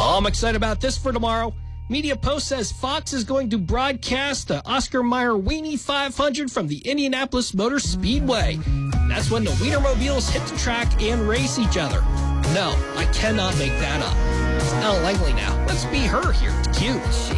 Oh, I'm excited about this for tomorrow. Media Post says Fox is going to broadcast the Oscar Mayer Weenie 500 from the Indianapolis Motor Speedway. That's when the Wienermobiles hit the track and race each other. No, I cannot make that up. It's Ellen Langley now. Let's be her here at the Q.